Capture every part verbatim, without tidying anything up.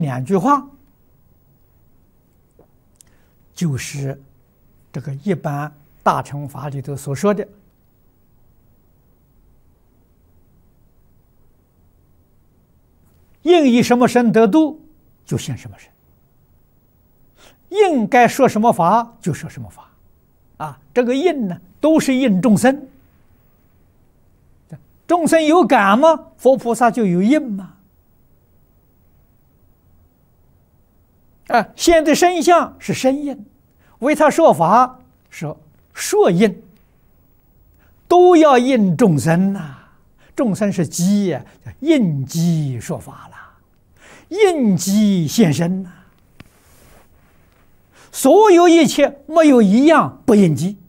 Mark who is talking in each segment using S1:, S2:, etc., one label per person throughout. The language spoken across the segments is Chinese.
S1: 两句话，就是这个一般大乘法里头所说的应以什么身得度，就现什么身；应该说什么法，就说什么法。啊，这个应呢，都是应众生。众生有感吗？佛菩萨就有应吗？啊，现在身相是身应，为他说法是说应，都要应众生呐、啊。众生是机呀，应机说法了，应机现身呐、啊。所有一切没有一样不应机，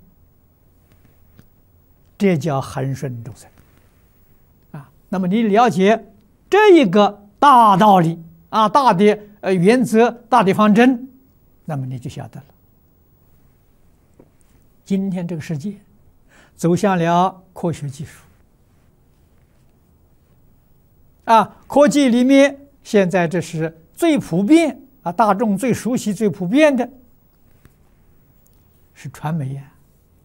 S1: 这叫恒顺众生啊。那么你了解这一个大道理啊，大的呃原则，大的方针，那么你就晓得了。今天这个世界走向了科学技术啊，科技里面现在这是最普遍啊，大众最熟悉、最普遍的是传媒呀、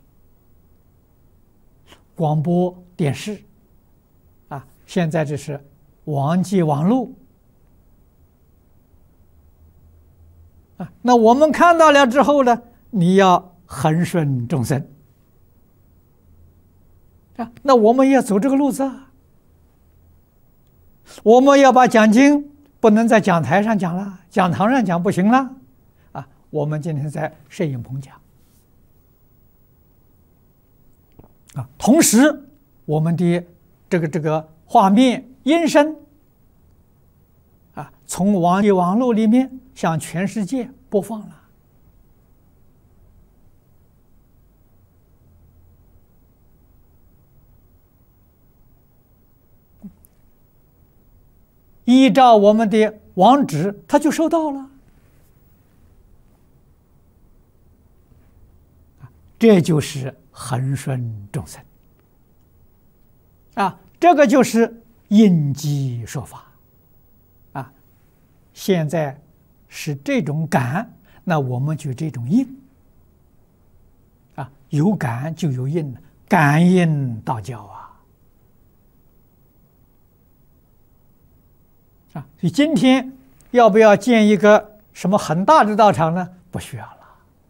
S1: 广播电视啊，现在这是网际网络啊。那我们看到了之后呢，你要恒顺众生啊，那我们要走这个路子啊。我们要把讲经不能在讲台上讲了，讲堂上讲不行了啊。我们今天在摄影棚讲啊，同时我们的这个这个画面音声啊，从网际网络里面向全世界播放了。依照我们的网址，它就收到了。这就是恒顺众生啊，这个就是应机说法啊。现在是这种感，那我们就这种应啊，有感就有应，感应道教啊。啊，所以今天要不要建一个什么很大的道场呢？不需要了。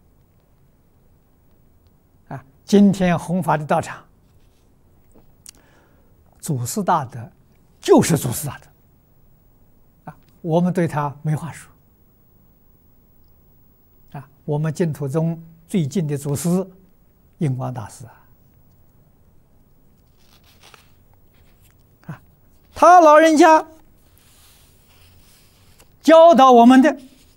S1: 啊，今天弘法的道场，祖师大德就是祖师大德，啊，我们对他没话说。啊，我们净土宗最近的祖师印光大师啊，啊，他老人家教导我们的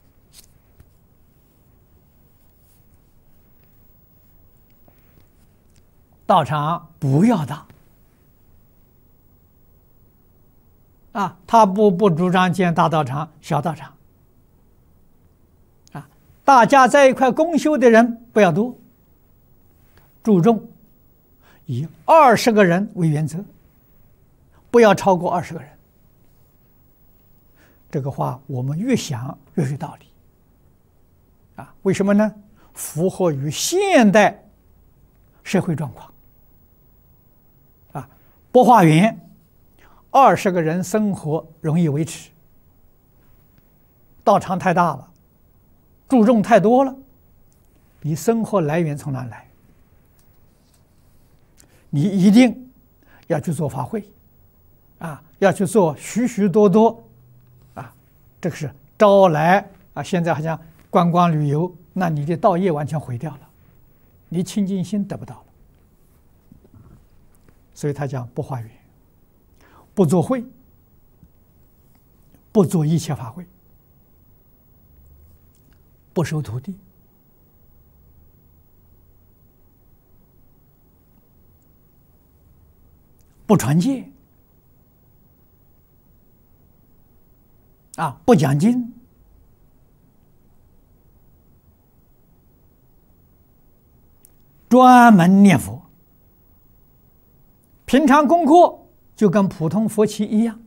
S1: 道场不要大啊，他不不主张建大道场、小道场啊，大家在一块共修的人不要多，注重以二十个人为原则，不要超过二十个人。这个话我们越想越有道理啊！为什么呢？符合于现代社会状况啊。博化园二十个人生活容易维持，道场太大了，注重太多了，你生活来源从哪来？你一定要去做法会啊，要去做许许多多。这个是招来啊！现在好像观光旅游，那你的道业完全毁掉了，你清净心得不到了。所以他讲不化缘，不做会，不做一切法会，不收徒弟，不传戒。啊，不讲经，专门念佛。平常功课就跟普通佛七一样，